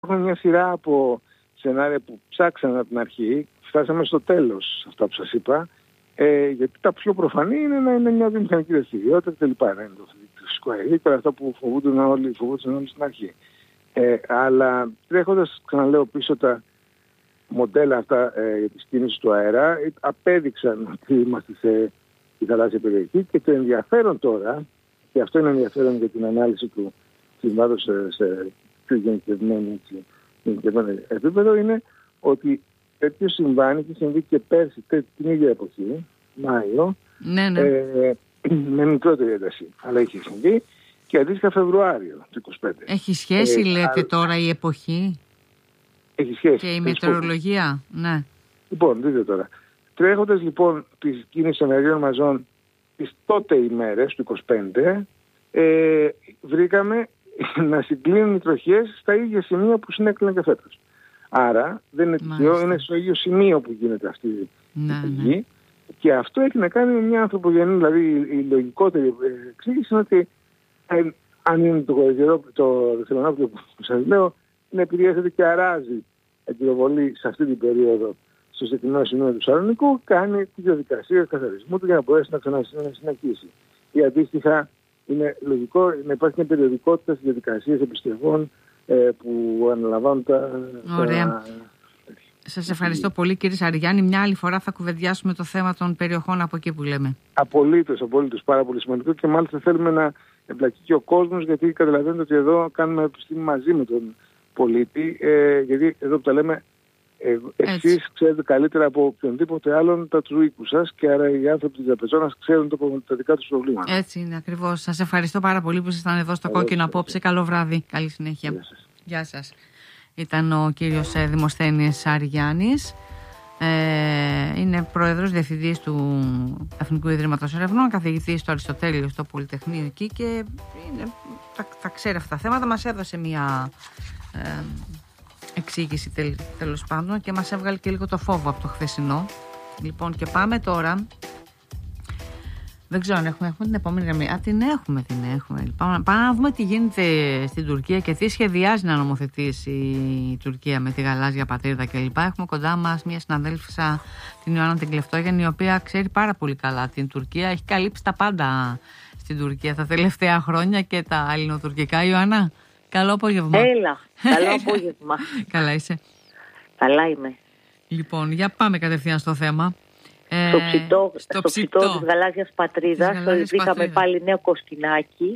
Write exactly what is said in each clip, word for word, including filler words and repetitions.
Έχουμε μια σειρά από σενάρια που ψάξαμε από την αρχή, φτάσαμε στο τέλος αυτά που σας είπα, ε, γιατί τα πιο προφανή είναι να είναι μια βιομηχανική δραστηριότητα κτλ. Να είναι το φυσικό αερίο, αυτά που φοβούνταν όλοι, φοβούνταν όλοι στην αρχή. Ε, αλλά τρέχοντας, ξαναλέω, πίσω τα μοντέλα αυτά ε, για τη κίνηση του αέρα, απέδειξαν ότι είμαστε σε η θαλάσσια περιοχή και το ενδιαφέρον τώρα, και αυτό είναι ενδιαφέρον για την ανάλυση του συμβάντος σε, σε πιο γενικευμένο επίπεδο, είναι ότι τέτοιο συμβάν είχε συμβεί και πέρσι την ίδια εποχή, Μάιο, ναι, ναι. Ε, με μικρότερη ένταση, αλλά είχε συμβεί και αντίστοιχα Φεβρουάριο του είκοσι πέντε. Έχει σχέση, ε, λέτε, α... τώρα η εποχή έχει σχέση, και η μετεωρολογία, ναι. Λοιπόν, δείτε τώρα. Τρέχοντας λοιπόν τη κίνηση των αερίων μαζών τις τότε ημέρες του είκοσι πέντε, ε, βρήκαμε να συγκλίνουν οι τροχιές στα ίδια σημεία που συνέκλειναν και φέτος. Άρα δεν είναι τυχαίο, είναι στο ίδιο σημείο που γίνεται αυτή η ναι, πηγή. ναι. Και αυτό έχει να κάνει με μια ανθρωπογενή, δηλαδή η λογικότερη εξήγηση είναι ότι ε, αν είναι το δευτερονόπλιο που σας λέω, είναι επειδή έρχεται και αράζει εγκυροβολή σε αυτή την περίοδο στο συγκεκριμένο σημείο του Σαλονικού, κάνει τη διαδικασία καθαρισμού του για να μπορέσει να ξανασυνεχίσει. Ή αντίστοιχα, είναι λογικό να υπάρχει μια περιοδικότητα στις διαδικασίες επιστροφών ε, που αναλαμβάνουν τα... Ωραία. Τα... Σας ευχαριστώ πολύ, κύριε Σαριγιάννη. Μια άλλη φορά θα κουβεντιάσουμε το θέμα των περιοχών από εκεί που λέμε. Απολύτως, απολύτως. Πάρα πολύ σημαντικό και μάλιστα θέλουμε να εμπλακεί και ο κόσμος, γιατί καταλαβαίνετε ότι εδώ κάνουμε επιστήμη μαζί με τον πολίτη, ε, γιατί εδώ που τα λέμε, ε, εσείς ξέρετε καλύτερα από οποιονδήποτε άλλον τα του οίκου σας και άρα οι άνθρωποι της Διαπεζώνας ξέρουν το, τα δικά τους προβλήματα. Έτσι είναι ακριβώς. Σας ευχαριστώ πάρα πολύ που ήσασταν εδώ στο Κόκκινο απόψε. Καλό βράδυ. Καλή συνέχεια. Γεια σας. Γεια σας. Ήταν ο κύριος Δημοσθένης Σαριγιάννης. Ε, είναι πρόεδρος διευθυντής του Εθνικού Ιδρύματος Ερευνών, καθηγητής στο Αριστοτέλειο στο Πολυτεχνείο εκεί και είναι, τα, τα ξέρει αυτά τα θέματα. Μας έδωσε μια ε, εξήγηση τέλ, τέλος πάντων και μας έβγαλε και λίγο το φόβο από το χθεσινό. Λοιπόν, και πάμε τώρα. Δεν ξέρω αν έχουμε, έχουμε την επόμενη γραμμή. Α, την έχουμε, την έχουμε. Λοιπόν, πάμε να δούμε τι γίνεται στην Τουρκία και τι σχεδιάζει να νομοθετήσει η Τουρκία με τη γαλάζια πατρίδα κλπ. Έχουμε κοντά μας μια συναδέλφισσα, την Ιωάννα την Κλεφτόγεννη, η οποία ξέρει πάρα πολύ καλά την Τουρκία. Έχει καλύψει τα πάντα στην Τουρκία τα τελευταία χρόνια και τα ελληνοτουρκικά. Ιωάννα, καλό απόγευμα. Έλα, καλό απόγευμα. Καλά είσαι? Καλά είμαι. Λοιπόν, για πάμε κατευθείαν στο θέμα. Στο ψητό, στο στο ψητό. ψητό της γαλάζιας πατρίδας βρήκαμε πάλι νέο κοσκινάκι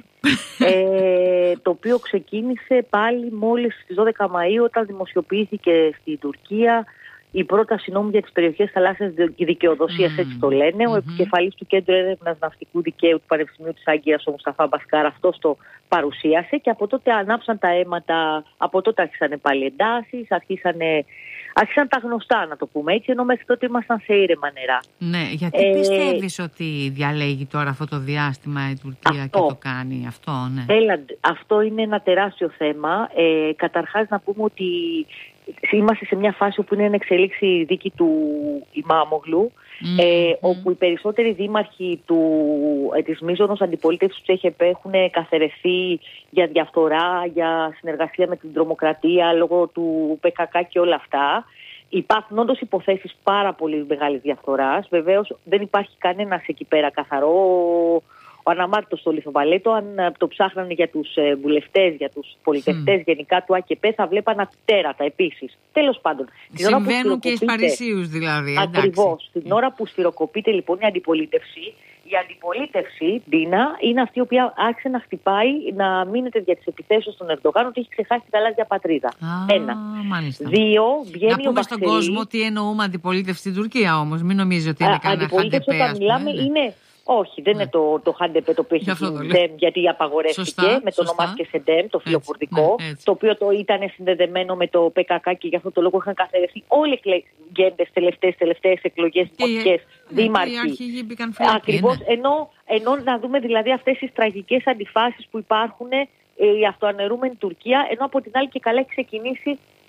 ε, το οποίο ξεκίνησε πάλι μόλις στις δώδεκα Μαΐου όταν δημοσιοποιήθηκε στην Τουρκία η πρόταση νόμου για τις περιοχές θαλάσσιας δικαιοδοσίας, mm. έτσι το λένε. Mm-hmm. Ο επικεφαλής του Κέντρου Έρευνας Ναυτικού Δικαίου του Πανεπιστημίου της Άγκυρας, ο Μουσταφά Μπασκάρ, αυτός το παρουσίασε και από τότε ανάψαν τα αίματα, από τότε άρχισαν πάλι εντάσεις, άρχισανε... Άρχισαν τα γνωστά, να το πούμε έτσι, ενώ μέχρι τότε ήμασταν σε ήρεμα νερά. Ναι, γιατί ε, πιστεύεις ότι διαλέγει τώρα αυτό το διάστημα η Τουρκία αυτό, και το κάνει αυτό, ναι. Έλα, αυτό είναι ένα τεράστιο θέμα. Ε, καταρχάς να πούμε ότι είμαστε σε μια φάση όπου είναι εν εξελίξει η δίκη του Ιμάμογλου, mm, ε, mm. όπου οι περισσότεροι δήμαρχοι του, ε, της μείζωνος αντιπολίτευσης του ΤΣΕΧΕΠ έχουν καθαιρεθεί για διαφθορά, για συνεργασία με την τρομοκρατία λόγω του ΠΚΚ και όλα αυτά. Υπάρχουν όντως υποθέσεις πάρα πολύ μεγάλης διαφθοράς. Βεβαίως δεν υπάρχει κανένας εκεί πέρα καθαρό. Ο αναμάρτητος στο Λιθοβαλέτο, αν το ψάχνανε για τους βουλευτές, για τους πολιτευτές mm. γενικά του ΑΚΕΠ, θα βλέπαν τέρατα επίσης. Τέλος πάντων. Συμβαίνουν και εις Παρισίους δηλαδή. Ακριβώς. Την ώρα που σφυροκοπείται λοιπόν η αντιπολίτευση, η αντιπολίτευση, Ντίνα, είναι αυτή η οποία άρχισε να χτυπάει, να μείνετε για τις επιθέσεις στον Ερντογάν ότι έχει ξεχάσει τη γαλάζια πατρίδα. Α, Ένα. Μάλιστα. Δύο, βγαίνει να πούμε ο Βαξελής. Στον κόσμο τι εννοούμε αντιπολίτευση στην Τουρκία όμως. Μην νομίζει ότι είναι κανένα χαντεπέ. Αντιπολίτευση όταν μιλάμε ναι. είναι... Όχι, δεν ναι. είναι το, το χαντεπέ το οποίο έχει γίνει ΣΕΝΤΕΜ, γιατί απαγορεύτηκε σωστά, με το όνομα και ΣΕΝΤΕΜ, το φιλοκουρδικό, ναι, το οποίο το ήταν συνδεδεμένο με το ΠΚΚ και γι' αυτό το λόγο είχαν καθαρεθεί όλοι οι εκλεγέντες τελευταίες, τελευταίες εκλογές δημοτικές, ναι, δήμαρχοι. Οι αρχηγοί μπήκαν φυλακοί. Ακριβώς, ναι. ενώ, ενώ να δούμε δηλαδή αυτές τις τραγικές αντιφάσεις που υπάρχουν, ε, η αυτοαναιρούμενη Τουρκία, ενώ από την άλλη και καλά έχει ξεκινήσει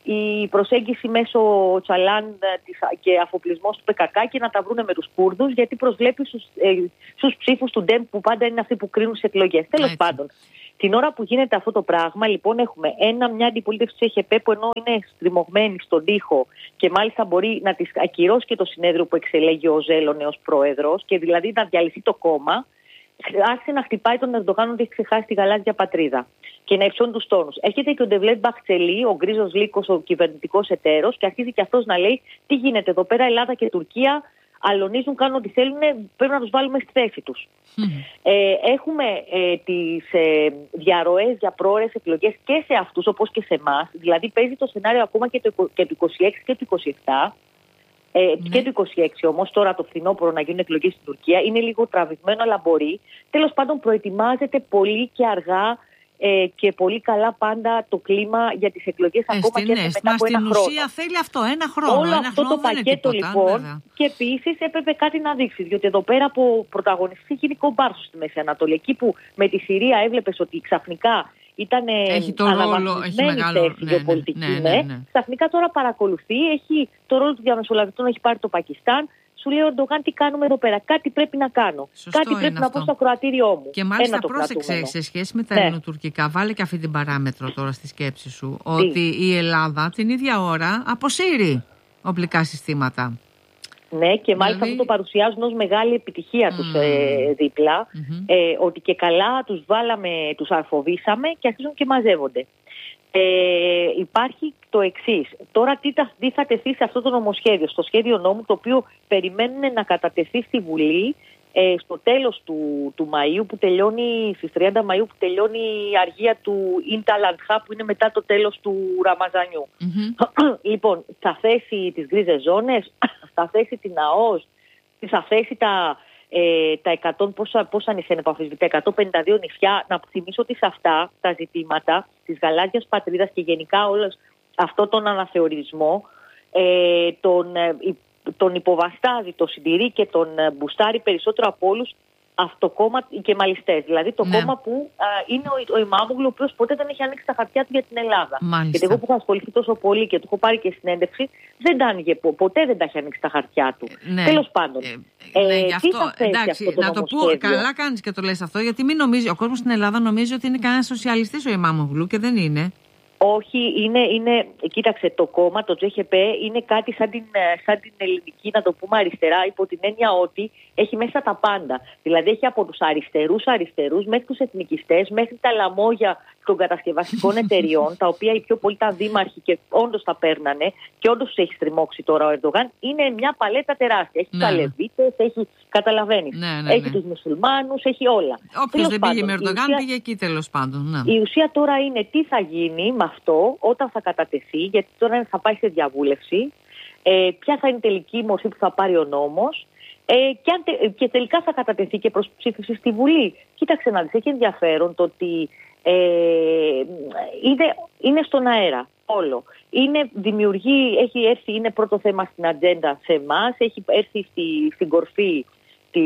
η προσέγγιση μέσω Τσαλάν και αφοπλισμός του πι κέι κέι και να τα βρούνε με τους Κούρδους, γιατί προσβλέπει στους, ε, στους ψήφους του Ντέμ που πάντα είναι αυτοί που κρίνουν στις εκλογές. Τέλος πάντων, την ώρα που γίνεται αυτό το πράγμα, λοιπόν, έχουμε ένα, μια αντιπολίτευση της ΕΧΕΠ που ενώ είναι στριμωγμένη στον τοίχο και μάλιστα μπορεί να της ακυρώσει και το συνέδριο που εξελέγει ο Ζέλο νέος πρόεδρος και δηλαδή να διαλυθεί το κόμμα, άρχισε να χτυπάει τον Ερντογάν ότι έχει ξεχάσει τη γαλάζια πατρίδα και να υψώνει τους τόνους. Έρχεται και ο Ντεβλέτ Μπαχτσελή, ο γκρίζος λύκος, ο κυβερνητικός εταίρος, και αρχίζει και αυτός να λέει τι γίνεται εδώ πέρα, Ελλάδα και Τουρκία αλωνίζουν, κάνουν ό,τι θέλουν, πρέπει να τους βάλουμε στη θέση τους. Mm. Ε, έχουμε ε, τις ε, διαρροές για πρόορες εκλογές και σε αυτούς όπως και σε εμάς. Δηλαδή παίζει το σενάριο ακόμα και το, και το είκοσι έξι και το είκοσι επτά. Ε, mm. Και το είκοσι έξι όμως, τώρα το φθινόπωρο να γίνουν εκλογές στην Τουρκία, είναι λίγο τραβηγμένο, αλλά μπορεί. Τέλος πάντων, προετοιμάζεται πολύ και αργά ε, και πολύ καλά πάντα το κλίμα για τις εκλογές, ε, ακόμα και ναι, μετά από ένα χρόνο. Στην ουσία θέλει αυτό, ένα χρόνο. Όλο ένα αυτό χρόνο το πακέτο τίποτα, λοιπόν, βέβαια. Και επίσης έπρεπε κάτι να δείξει, διότι εδώ πέρα από πρωταγωνιστή γίνει κομπάρσο στη Μέση Ανατολή. Εκεί που με τη Συρία έβλεπες ότι ξαφνικά ήταν αναβαθμισμένη θέση γεωπολιτική, ναι, ναι, ναι, ναι, ναι. Ξαφνικά τώρα παρακολουθεί, έχει το ρόλο του διαμεσολαβητού, έχει πάρει το Πακιστάν. Σου λέει ο Ερντογάν, τι κάνουμε εδώ πέρα, κάτι πρέπει να κάνω. Σωστό, κάτι πρέπει να πω στο ακροατήριό μου. Και μάλιστα πρόσεξε, σε σχέση με τα ναι. ελληνοτουρκικά, βάλε και αυτή την παράμετρο τώρα στη σκέψη σου, τι? Ότι η Ελλάδα την ίδια ώρα αποσύρει οπλικά συστήματα. Ναι, και μάλιστα δηλαδή... αυτό το παρουσιάζουν ως μεγάλη επιτυχία mm. τους ε, δίπλα, mm-hmm. ε, ότι και καλά τους βάλαμε, τους αρφοβήσαμε και αρχίζουν και μαζεύονται. Ε, υπάρχει το εξής. Τώρα τι, τι θα τεθεί σε αυτό το νομοσχέδιο, στο σχέδιο νόμου, το οποίο περιμένουν να κατατεθεί στη Βουλή ε, στο τέλος του, του Μαΐου, που τελειώνει, στις τριάντα Μαΐου, που τελειώνει η αργία του Ινταλαντχά, που είναι μετά το τέλος του Ραμαζανιού. Mm-hmm. Λοιπόν, θα θέσει τις γκρίζες ζώνες, θα θέσει την ΑΟΣ, θα θέσει τα... Ε, τα εκατό, πόσα, πόσα νησιά είναι που αφισβητεί, εκατόν πενήντα δύο νησιά. Να θυμίσω ότι σε αυτά τα ζητήματα της γαλάζιας πατρίδας και γενικά όλο αυτό τον αναθεωρισμό ε, τον, ε, τον υποβαστάζει, το συντηρεί και τον ε, μπουστάρει περισσότερο από όλους αυτό κόμμα, οι κεμαλιστές. Δηλαδή το ναι. κόμμα που α, είναι ο, ο Ημάμογλου, ο οποίος ποτέ δεν έχει ανοίξει τα χαρτιά του για την Ελλάδα. Μάλιστα. Γιατί εγώ που έχω ασχοληθεί τόσο πολύ και του έχω πάρει και συνέντευξη, δεν τα άνοιγε, ποτέ δεν τα έχει ανοίξει τα χαρτιά του. Ναι. Τέλος πάντων. Ε, ε, ναι, γι' αυτό, τι θα εντάξει, αυτό το να το πω, καλά κάνεις και το λες αυτό, γιατί μην νομίζει, ο κόσμος στην Ελλάδα νομίζει ότι είναι κανένας σοσιαλιστής ο Ημάμογλου και δεν είναι. Όχι, είναι, είναι, κοίταξε, το κόμμα, το τζέι έιτς πι, είναι κάτι σαν την, σαν την ελληνική, να το πούμε αριστερά, υπό την έννοια ότι έχει μέσα τα πάντα. Δηλαδή έχει από τους αριστερούς αριστερούς μέχρι τους εθνικιστές, μέχρι τα λαμόγια των κατασκευαστικών εταιριών, τα οποία οι πιο πολλοί τα δήμαρχοι και όντως τα παίρνανε και όντως τους έχει στριμώξει τώρα ο Ερντογάν. Είναι μια παλέτα τεράστια. Έχει τους αλεβίτες, έχει, καταλαβαίνεις, ναι, ναι, έχει ναι. τους μουσουλμάνους, έχει όλα. Όποιος δεν πήγε με Ερντογάν ουσία, πήγε εκεί τέλος πάντων. Ναι. Η ουσία τώρα είναι τι θα γίνει με αυτό όταν θα κατατεθεί, γιατί τώρα θα πάει σε διαβούλευση, ε, ποια θα είναι η τελική μορφή που θα πάρει ο νόμος ε, και, αν τε, και τελικά θα κατατεθεί και προς ψήφιση στη Βουλή. Κοίταξε να δεις, έχει ενδιαφέρον το ότι ε, είναι, είναι στον αέρα όλο. Είναι, δημιουργεί, έχει έρθει, είναι πρώτο θέμα στην ατζέντα σε εμάς, έχει έρθει στη, στην κορφή τη...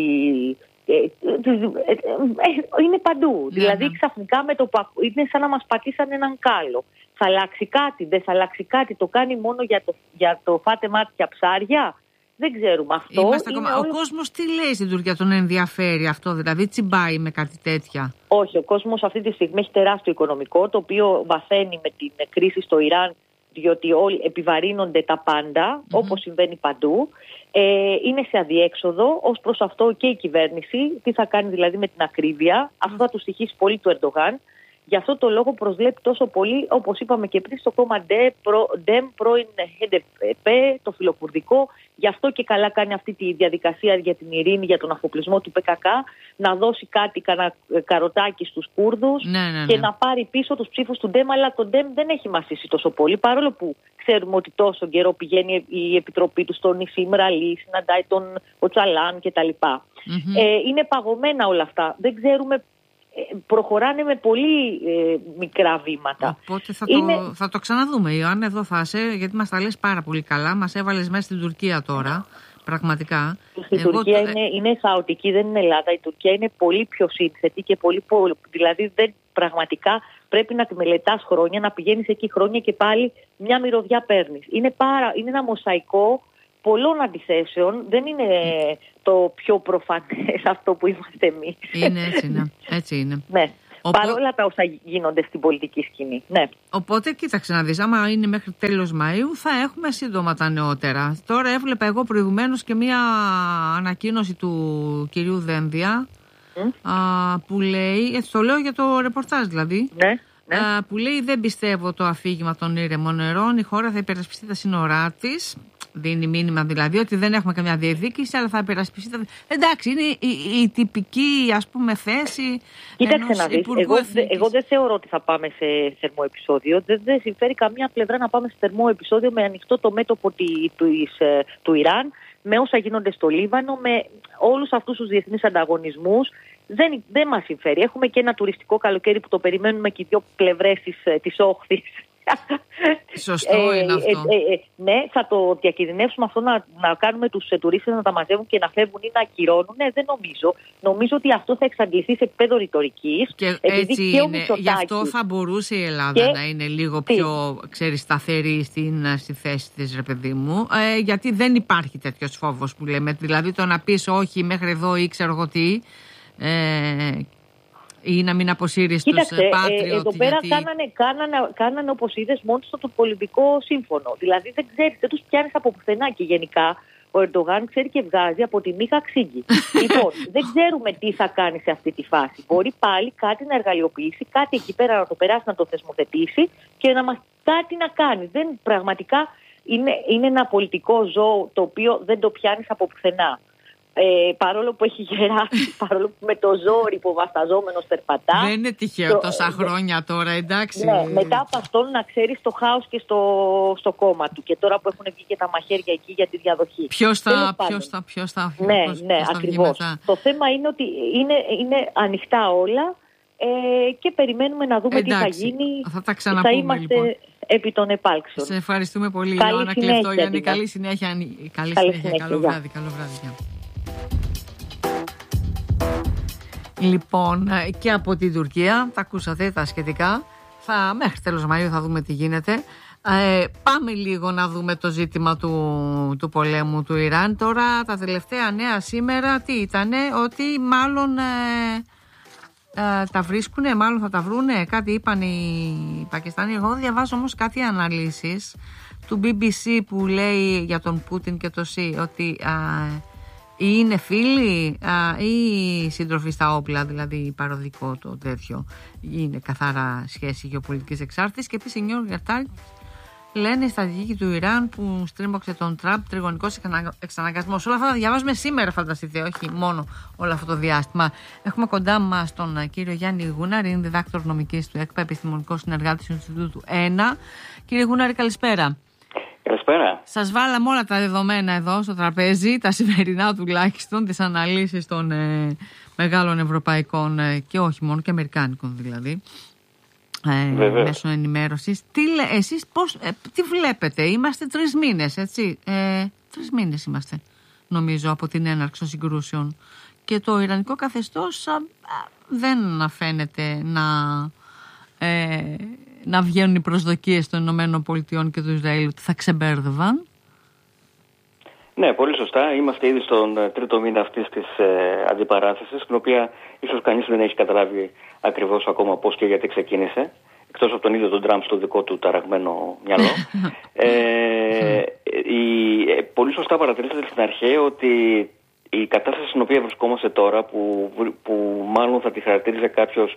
είναι παντού. Yeah, δηλαδή yeah. ξαφνικά με το που είναι σαν να μας πατήσαν έναν κάλο. Θα αλλάξει κάτι, δεν θα αλλάξει κάτι, το κάνει μόνο για το, για το φάτε μάτια ψάρια. Δεν ξέρουμε αυτό. Είμαστε ακόμα... όλο... Ο κόσμος τι λέει στην Τουρκία, τον ενδιαφέρει αυτό, δηλαδή τσιμπάει με κάτι τέτοια? Όχι, ο κόσμος αυτή τη στιγμή έχει τεράστιο οικονομικό, το οποίο βαθαίνει με την κρίση στο Ιράν, διότι όλοι επιβαρύνονται τα πάντα, mm-hmm. όπως συμβαίνει παντού. Ε, είναι σε αδιέξοδο, ως προς αυτό και η κυβέρνηση, τι θα κάνει δηλαδή με την ακρίβεια. Mm-hmm. Αυτό θα του στοιχήσει πολύ του Ερντογάν. Γι' αυτό το λόγο προσβλέπει τόσο πολύ, όπως είπαμε και πριν, στο κόμμα Ντέμ, πρώην Χ Ντι Πι, το φιλοκουρδικό. Γι' αυτό και καλά κάνει αυτή τη διαδικασία για την ειρήνη, για τον αφοπλισμό του Πι Κέι Κέι, να δώσει κάτι, κανένα καροτάκι στους Κούρδους ναι, ναι, ναι. και να πάρει πίσω τους ψήφους του Ντέμ. Αλλά το Ντέμ δεν έχει μασίσει τόσο πολύ, παρόλο που ξέρουμε ότι τόσο καιρό πηγαίνει η επιτροπή του στον Νισίμ Ραλί, συναντάει τον Οτσαλάν κτλ. Mm-hmm. Ε, είναι παγωμένα όλα αυτά. Δεν ξέρουμε. Προχωράνε με πολύ ε, μικρά βήματα. Οπότε θα, είναι... το, θα το ξαναδούμε, Ιωάννα, εδώ θα είσαι, γιατί μας τα λες πάρα πολύ καλά. Μας έβαλες μέσα στην Τουρκία τώρα. πραγματικά. Η Εγώ... Τουρκία είναι, είναι χαοτική, δεν είναι Ελλάδα. Η Τουρκία είναι πολύ πιο σύνθετη και πολύ, πολύ δηλαδή δεν, πραγματικά πρέπει να τη μελετάς χρόνια, να πηγαίνεις εκεί χρόνια και πάλι μια μυρωδιά παίρνεις. Είναι, πάρα, είναι ένα μοσαϊκό πολλών αντιθέσεων, δεν είναι το πιο προφανές αυτό που είμαστε εμείς. Είναι έτσι, ναι. Έτσι είναι. Ναι. Οπό... Παρόλα τα όσα γίνονται στην πολιτική σκηνή. Ναι. Οπότε κοίταξε να δεις, άμα είναι μέχρι τέλος Μαΐου θα έχουμε σύντομα τα νεότερα. Τώρα έβλεπα εγώ προηγουμένως και μία ανακοίνωση του κυρίου Δένδια mm. α, που λέει, έτσι το λέω για το ρεπορτάζ δηλαδή, ναι, ναι. Α, που λέει δεν πιστεύω το αφήγημα των ήρεμων νερών, η χώρα θα υπερασπιστεί τα σύνορά της. Δίνει μήνυμα δηλαδή ότι δεν έχουμε καμιά διεκδίκηση, αλλά θα υπερασπιστεί. Εντάξει, είναι η, η, η τυπική, ας πούμε, θέση. Κοίταξε να δεις. Εγώ, εγώ δεν θεωρώ ότι θα πάμε σε θερμό επεισόδιο. Δεν, δεν συμφέρει καμία πλευρά να πάμε σε θερμό επεισόδιο με ανοιχτό το μέτωπο του, του, του Ιράν, με όσα γίνονται στο Λίβανο, με όλους αυτούς τους διεθνείς ανταγωνισμούς. Δεν, δεν μας συμφέρει. Έχουμε και ένα τουριστικό καλοκαίρι που το περιμένουμε και οι δύο πλευρές της, της όχθης. Σωστό είναι αυτό. Ε, ε, ε, ναι, θα το διακινδυνεύσουμε αυτό να, να κάνουμε τους ε, τουρίστες να τα μαζεύουν και να φεύγουν ή να ακυρώνουν. Ναι, δεν νομίζω. Νομίζω ότι αυτό θα εξαντληθεί σε επίπεδο ρητορικής. Και έτσι και είναι. Γι' αυτό θα μπορούσε η Ελλάδα και... να είναι λίγο πιο ξέρεις, σταθερή στην, στη θέση της, ρε παιδί μου. Ε, γιατί δεν υπάρχει τέτοιος φόβος που λέμε. Δηλαδή το να πεις όχι μέχρι εδώ ή ξέρω εγώ τι. Ε, ή να μην αποσύρεις τους Patriot. Ε, εδώ πέρα γιατί... κάνανε, κάνανε, κάνανε όπως είδες μόνο στο το πολιτικό σύμφωνο. Δηλαδή δεν ξέρεις, δεν τους πιάνεις από πουθενά και γενικά ο Ερντογάν ξέρει και βγάζει από τη μύχα ξύγκη. Λοιπόν, δεν ξέρουμε τι θα κάνει σε αυτή τη φάση. Μπορεί πάλι κάτι να εργαλειοποιήσει, κάτι εκεί πέρα να το περάσει, να το θεσμοθετήσει και να μας κάτι να κάνει. Δεν, πραγματικά είναι, είναι ένα πολιτικό ζώο το οποίο δεν το πιάνεις από πουθενά. Ε, παρόλο που έχει γεράσει, παρόλο που με το ζόρι υποβασταζόμενος περπατά. Δεν είναι τυχαίο το, τόσα χρόνια τώρα, εντάξει. Ναι, μετά από αυτόν να ξέρεις το χάος και στο, στο κόμμα του. Και τώρα που έχουν βγει και τα μαχαίρια εκεί για τη διαδοχή. Ποιος θα, ποιος θα, ποιος θα, ναι, ποιος, ναι, ποιος ακριβώς. Το θέμα είναι ότι είναι, είναι ανοιχτά όλα ε, και περιμένουμε να δούμε εντάξει, τι θα γίνει. Θα τα ξαναπούμε, θα είμαστε λοιπόν. Επί των επάλξεων. Σε ευχαριστούμε πολύ, Ιωάννα Κλεφτόγιαννη. Καλή συνέχεια. Καλή, καλή συνέχεια. συνέχεια. Καλό βράδυ. Καλό βράδυ. Λοιπόν, και από την Τουρκία, τα ακούσατε τα σχετικά. Θα, μέχρι τέλος Μαΐου θα δούμε τι γίνεται. Ε, πάμε λίγο να δούμε το ζήτημα του, του πολέμου του Ιράν. Τώρα τα τελευταία νέα σήμερα τι ήτανε, ότι μάλλον ε, ε, τα βρίσκουνε, μάλλον θα τα βρούνε. Κάτι είπαν οι Πακιστάνοι. Εγώ διαβάζω όμως κάτι αναλύσεις του μπι μπι σι που λέει για τον Πούτιν και το ΣΥ ότι... Ε, ή είναι φίλοι α, ή συντροφοί στα όπλα, δηλαδή παροδικό το τέτοιο, είναι καθαρά σχέση γεωπολιτικής εξάρτησης. Και επίσης οι New York Times λένε η στρατηγική του Ιράν που στρίμωξε τον Τραμπ, τριγωνικός εξαναγκασμός. Όλα αυτά τα διαβάζουμε σήμερα, φανταστείτε, όχι μόνο όλο αυτό το διάστημα. Έχουμε κοντά μας τον κύριο Γιάννη Γούναρη, είναι διδάκτορ νομικής του ΕΚΠΑ, επιστημονικός συνεργάτης του Ινστιτούτου ένα. Κύριε Γούναρη, καλησπέρα. Καλησπέρα. Σας βάλαμε όλα τα δεδομένα εδώ στο τραπέζι, τα σημερινά τουλάχιστον, τις αναλύσεις των ε, μεγάλων ευρωπαϊκών ε, και όχι μόνο και αμερικάνικων δηλαδή ε, μέσων ενημέρωσης. Τι, εσείς πώς, ε, τι βλέπετε, είμαστε τρεις μήνες έτσι, ε, τρεις μήνες είμαστε νομίζω από την έναρξη των συγκρούσεων και το ιρανικό καθεστώς α, α, δεν φαίνεται να... Ε, να βγαίνουν οι προσδοκίες των Ηνωμένων Πολιτειών και του Ισραήλ ότι θα ξεμπέρδευαν. Ναι, πολύ σωστά. Είμαστε ήδη στον τρίτο μήνα αυτής της ε, αντιπαράθεσης, την οποία ίσως κανείς δεν έχει καταλάβει ακριβώς ακόμα πώς και γιατί ξεκίνησε, εκτός από τον ίδιο τον Τραμπ στο δικό του ταραγμένο μυαλό. ε, η, ε, πολύ σωστά παρατηρήσατε στην αρχή ότι η κατάσταση στην οποία βρισκόμαστε τώρα, που, που μάλλον θα τη χαρακτήριζε κάποιος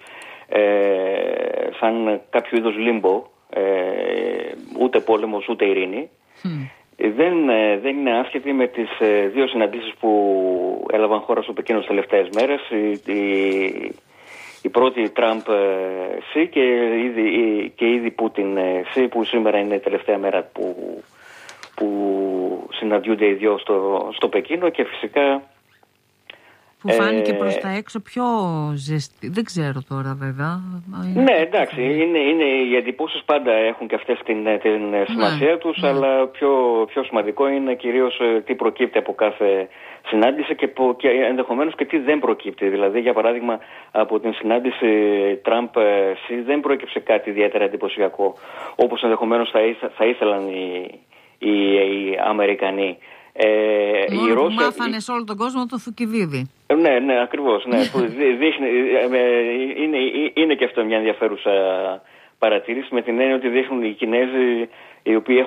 Ε, σαν κάποιο είδος λίμπο, ε, ούτε πόλεμος ούτε ειρήνη, mm. δεν, ε, δεν είναι άσχετη με τις ε, δύο συναντήσεις που έλαβαν χώρα στο Πεκίνο τις τελευταίες μέρες, η, η, η πρώτη Τραμπ-Σι ε, και, ήδη, και ήδη Πούτιν-Σι, που σήμερα είναι η τελευταία μέρα που, που συναντιούνται οι δυο στο, στο Πεκίνο και φυσικά Που φάνηκε ε, προς τα έξω πιο ζεστή. Δεν ξέρω τώρα βέβαια. Ναι, εντάξει. Είναι, είναι, οι εντυπώσεις πάντα έχουν και αυτές την, την σημασία ναι, τους, ναι. αλλά πιο, πιο σημαντικό είναι κυρίως τι προκύπτει από κάθε συνάντηση και, και ενδεχομένως και τι δεν προκύπτει. Δηλαδή, για παράδειγμα, από την συνάντηση Τραμπ-Σι δεν προέκυψε κάτι ιδιαίτερα εντυπωσιακό, όπως ενδεχομένως θα, ήθε, θα ήθελαν οι, οι, οι Αμερικανοί. Ε, Μόνο οι που Ρώσια... μάθανε σε όλο τον κόσμο το Θουκυδίδη. Ναι, ναι, ακριβώς. Ναι. δείχνει, είναι, είναι και αυτό μια ενδιαφέρουσα παρατήρηση, με την έννοια ότι δείχνουν οι Κινέζοι, οι οποίοι